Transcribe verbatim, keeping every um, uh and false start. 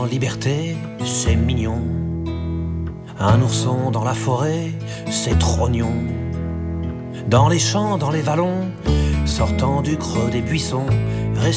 en liberté, c'est mignon. Un ourson dans la forêt, c'est trognon. Dans les champs, dans les vallons, sortant du creux des buissons,